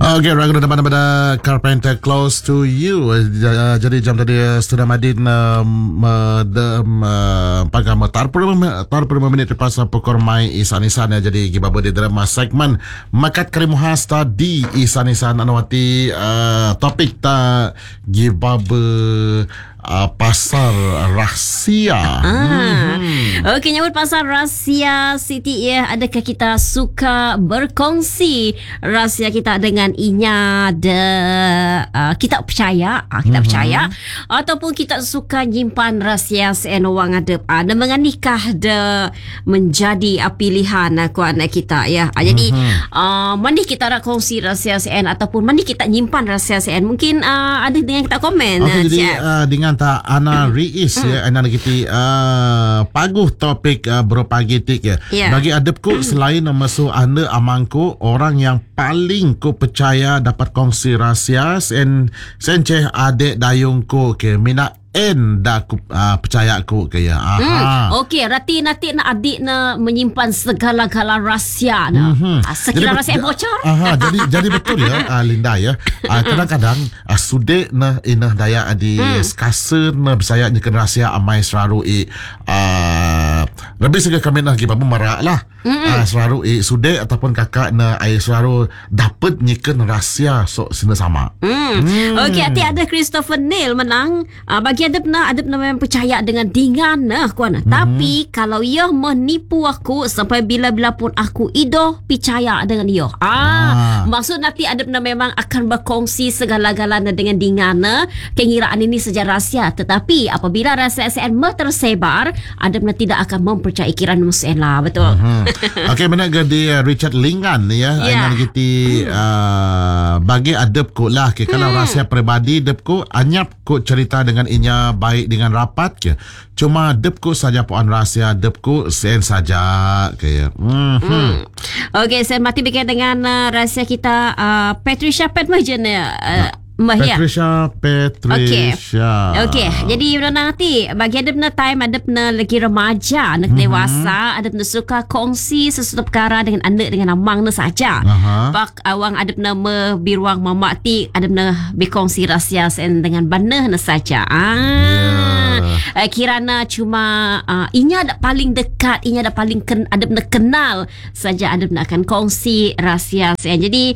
Okay, ragu daripada Carpenter Close to You. Jadi jam tadi Studio Madin pagama tar 5 minit lepas pukul mai isan-isan ya. Jadi gibaba di drama segmen makat karimuhas tadi isan-isan anawati topik ta gibaba pasar rahsia. Okey, nyambut pasar rahsia Siti ya. Adakah kita suka berkongsi rahsia kita dengan inya kita percaya, percaya ataupun kita suka nyimpan rahsia sen orang ada menganikah menjadi pilihan kuan kita ya. Jadi mandi kita nak kongsi rahsia sen ataupun mandi kita nyimpan rahsia sen. Mungkin ada dengan kita komen. Okay, jadi dengan ta Ana Riis ya, Ana kita paguh topik beropagitik ya. Bagi adepku selain masuk anda amangku orang yang paling ku percaya dapat kongsi rahsia sen ceh adik dayungku ke mina dah aku percaya aku kaya. Okey, rati nanti nak adik nak menyimpan segala-gala rahsia na. Sekiranya rahsia bocor. Jadi betul ya Linda ya. Kadang-kadang sude na inah daya di skase na bisaya nyekan rahsia amai selalu lebih sega kami nak giba merak lah. Selalu sude ataupun kakak na selalu dapat nyekan rahsia so sini sama. Okey, hati ada Christopher Neil menang. Bagi adepna memang percaya dengan dingan kuan. Tapi kalau ia menipu aku sampai bila-bila pun aku idoh percaya dengan ia. Maksud nanti adepna memang akan berkongsi segala-galanya dengan dingan. Kengiraan ini saja rahsia. Tetapi apabila rahsia-rahsia tersebar, adepna tidak akan mempercayai kiraan musuh lah. Betul. Okey, mana gadi Richard Lingan ya. Dengan kita bagi adepku lah. Kalau rahsia peribadi adepku anyap ku cerita dengan inya baik dengan rapat ke. Cuma depku saja puan rahsia depku sen saja ke. Okey, saya mati bikin dengan rahsia kita Patricia Petmajen Patricia. Okey. Jadi nanti bagi adepna time adepna lagi remaja, nak dewasa, adepna suka kongsi sesuatu perkara dengan anak dengan amang na saja. Pak awang adepna biruang mamati adepna berkongsi rahsia sen dengan bana na saja. Kirana cuma inya dak paling dekat, inya dak paling adepna kenal saja adepna akan kongsi rahsia sen. Jadi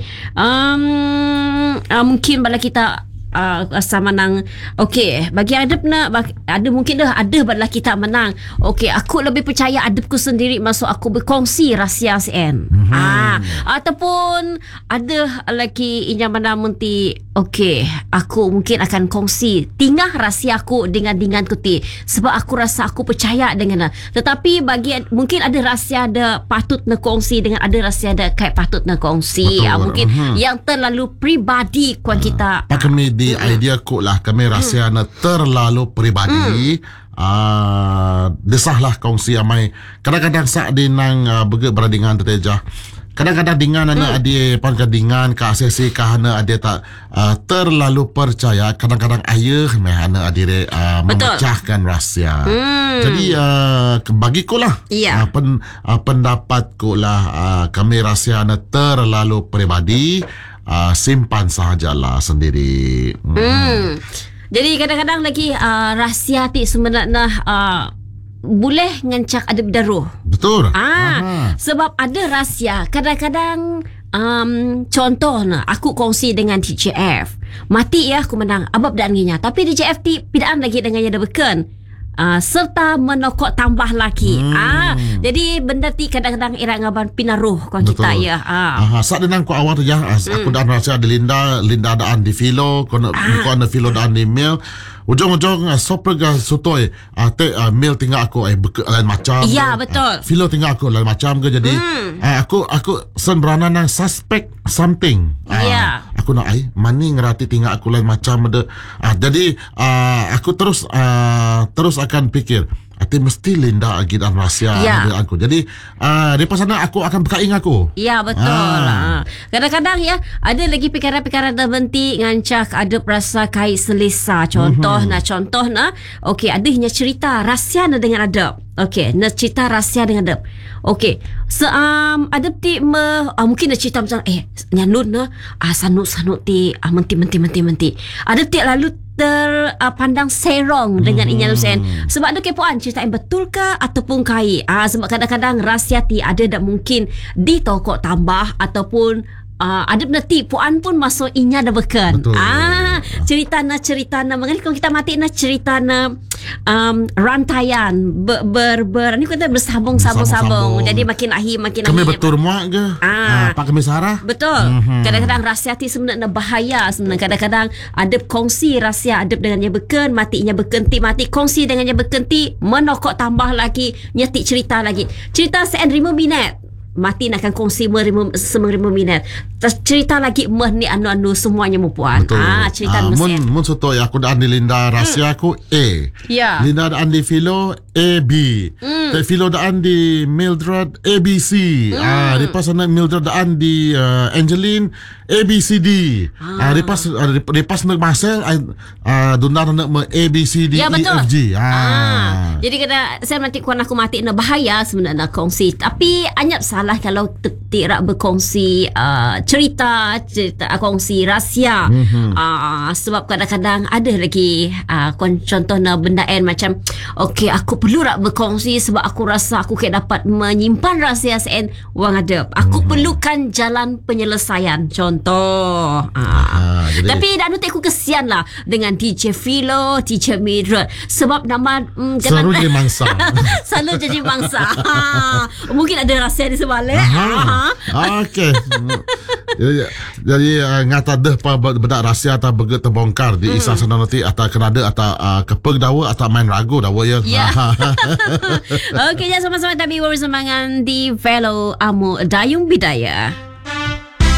mungkin bala kita sama nang okey bagi adepna ada mungkin ada bala kita menang. Okey, aku lebih percaya adepku sendiri masuk aku berkongsi rahsia sen. Ataupun ada lagi inya mana menti okey aku mungkin akan kongsi tinggal rahsia aku dengan dinganku ti sebab aku rasa aku percaya dengan. Tetapi bagi mungkin ada rahsia ada patut nak kongsi dengan ada rahsia ada kayak patut nak kongsi. Mungkin yang terlalu pribadi kuan kita. Kami di idea ku lah kami rahsia na terlalu pribadi. Desahlah kongsi amai. Kadang-kadang sak dinang beradingan tertejah. Kadang-kadang dengan anak adik pan dengan ka sesi ka hana adik tak terlalu percaya. Kadang-kadang ayah meh anak adik memecahkan rahsia. Jadi bagiku lah pendapatku lah kami rahsia na terlalu pribadi. Simpan sahajalah sendiri. Jadi kadang-kadang lagi rahsia ti sebenarnya boleh ngancak ada berdaruh. Betul. Sebab ada rahsia kadang-kadang contohnya aku kongsi dengan DJF. Mati ya aku menang abab dan nginya. Tapi DJF ti pidaan lagi dengan yang dah beken. Serta menokok tambah lagi. Jadi benda ti kadang-kadang irak ngaban pinaruh kau kita ya. Saat denang ku awal tu ya. Aku dan rahsia di Linda daan di Filo, kau nak Filo daan di Mil. Ujung-ujung soprega sutoi mail tinggal aku lain macam. Ya, betul. Filo tinggal aku lain macam ke. Jadi aku senberana nang suspect something. Aku nak mani ngerati tinggal aku lain macam ada. Jadi aku terus akan fikir Ati mesti Linda lagi dan rahsia dengan aku. Jadi daripada sana aku akan berkaing aku. Ya, betul. Kadang-kadang ya ada lagi perkara-perkara terbentik ngancak ada rasa kait selesa. Contoh okey, adanya cerita rahsia dengan adab. Okey, nak cerita rahsia dengan adab. Okey, adab ti mungkin nak cerita macam nyanut sanut ti menti. Adab ti lalu terpandang serong dengan inya Hussein. Sebab ada kepoan cerita yang betul ke ataupun kait. Sebab kadang-kadang rahsia ti ada tak mungkin ditokok tambah ataupun ada nanti puan pun masuk inya dah beken. Cerita mengenai kalau kita mati na cerita na rantaian ni kata bersambung. Jadi makin kami betul muak ke? Pak kami Sarah. Betul. Kadang-kadang rahsia ti sebenarnya bahaya sebenarnya. Kadang-kadang ada kongsi rahsia adab dengannya beken, matinya berkenti mati kongsi dengannya berkenti, menokok tambah lagi, nyetik cerita lagi. Cerita sen 5 minit. Mati nak akan kongsi 5 minit. Cerita lagi ni anu semuanya mempuan. Cerita mun soto aku daan di Linda rahsia aku A. Ya. Linda daan di Philo A B. Philo daan di Mildred A B C. Lepas sana Mildred daan di Angeline A B C D. Lepas nak Marcel Dunda nak A B C D E F G. Jadi kena saya nanti kuan aku mati na bahaya sebenarnya kongsi. Tapi anyap salah kalau tidak berkongsi cerita kongsi rahsia. Sebab kadang-kadang ada lagi contohnya benda macam okey aku perlu nak berkongsi sebab aku rasa aku dapat menyimpan rahsia sen wang adab. Aku perlukan jalan penyelesaian contoh. Jadi, tapi anu aku kesian lah dengan DJ Philo, DJ Mildred sebab nama selalu jadi mangsa. Selalu jadi mangsa. Mungkin ada rahsia di sebalik. Okey. Jadi ngata deh pa bedak rahsia atau beget terbongkar di isah sana nanti atau kenada atau kepeg dawa atau main ragu dawa ya. Okey, jangan sama-sama tapi bersama di Velo Amu Dayung Bidaya.